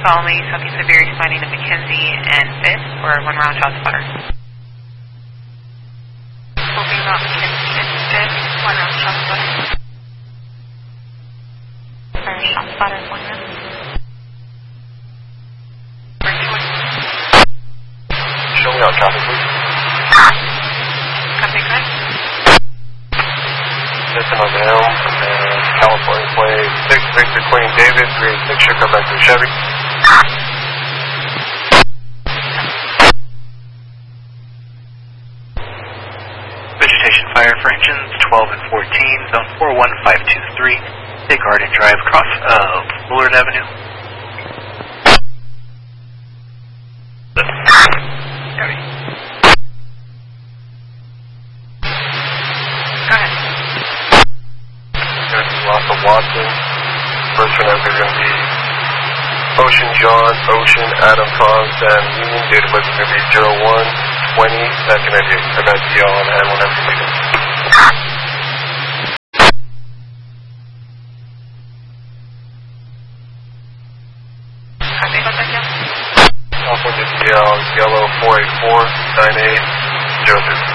follow me, Southeast Siberia, responding to McKenzie and 5th for 1 round shot spotter. Hoping about McKenzie and 5th, 1 round shot spotter. Sorry, shot spotter, 1 round. Show me out traffic, please. Copy, correct. Listen on the helm, California plate 6, Victor Queen David, 386, should come back to Chevy. Vegetation fire for engines 12 and 14, zone 41523. Take Arden Drive, cross Bullard Avenue. Sorry. Go ahead. Lots of Watson. First one is going to be Ocean John, Ocean, Adam Tom, Sam Union. Date of birth is going to be 01/20. Second idea. I got DL on hand whenever you need it. Copy, what's that now? California DL, yellow 484 98 03.